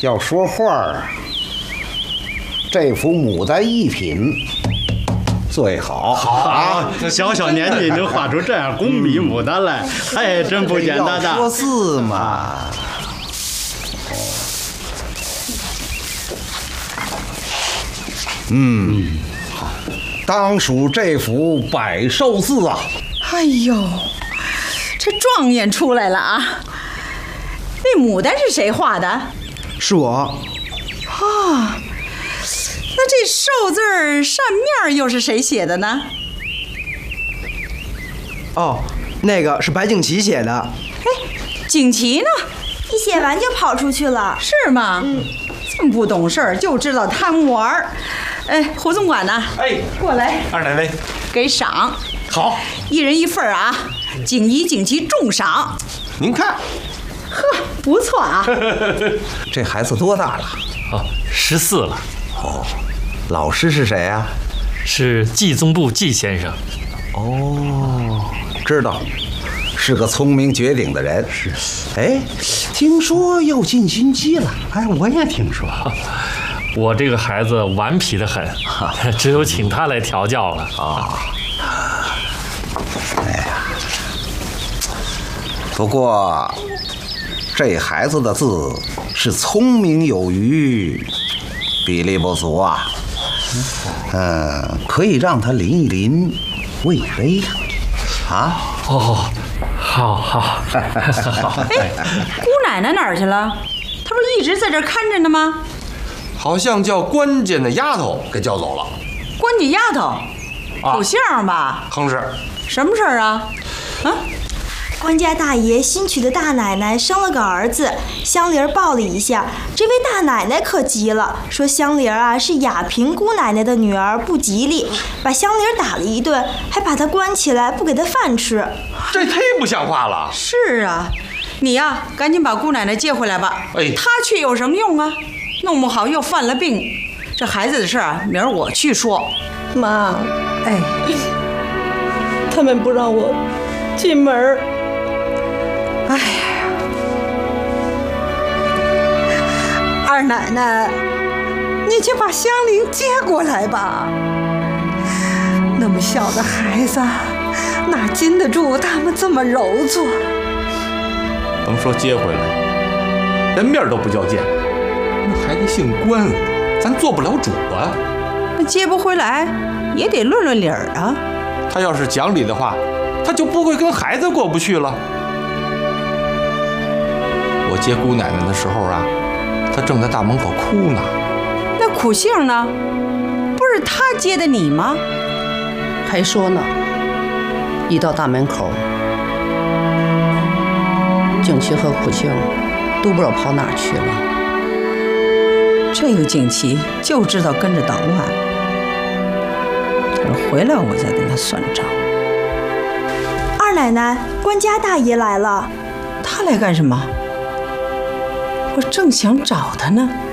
要说话啊，这幅牡丹一品最好。 好啊！小小年纪能画出这样工笔牡丹来，哎，真不简单的。 要说字嘛。当属这幅百寿字啊！ 哎呦，这状元出来了啊！那牡丹是谁画的？ 是我。 啊，那这寿字儿扇面又是谁写的呢？ 哦，那个是白景琦写的。 哎，景琦呢？ 一写完就跑出去了。 是吗？这么不懂事儿，就知道贪污玩儿。哎，胡总管呢？ 哎， 过来， 二奶奶， 给赏。 好， 一人一份啊！景怡、景琦重赏。 您看， 呵，不错啊。 这孩子多大了 ？14了。 哦，老师是谁啊？ 是季宗部季先生。 哦，知道，是个聪明绝顶的人。是。哎，听说又进军机了。 哎，我也听说。 我这个孩子顽皮得很，只有请他来调教了啊。 哎呀，不过这孩子的字是聪明有余，比例不足啊。可以让他临一临魏巍啊。 哦，好。 哎，姑奶奶哪儿去了？她不是一直在这儿看着呢吗？ 好像叫关键的丫头给叫走了。 关键丫头，口相吧？ 哼是。 什么事儿啊？ 官家大爷新娶的大奶奶生了个儿子，香菱抱了一下，这位大奶奶可急了，说香菱啊是雅平姑奶奶的女儿，不吉利，把香菱打了一顿，还把她关起来，不给她饭吃。 这忒不像话了。 是啊，你呀，赶紧把姑奶奶接回来吧。 哎， 她去有什么用啊？弄不好又犯了病。这孩子的事儿，明儿我去说。 妈，哎，他们不让我进门儿。 哎呀，二奶奶， 你就把香菱接过来吧。那么小的孩子，哪经得住他们这么揉搓？ 甭说接回来，连面都不叫见。那孩子姓关，咱做不了主啊。 那接不回来也得论论理儿啊。 他要是讲理的话，他就不会跟孩子过不去了。我接姑奶奶的时候啊，她正在大门口哭呢。 那苦杏呢？不是她接的你吗？ 还说呢，一到大门口，景琦和苦杏都不知道跑哪儿去了。 这个景琦就知道跟着捣乱，等回来我再跟他算账。 二奶奶，官家大爷来了。 他来干什么？我正想找他呢。